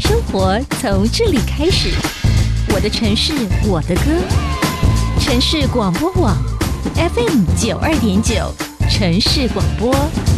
生活从这里开始，我的城市，我的歌。城市广播网 FM 92.9，城市广播。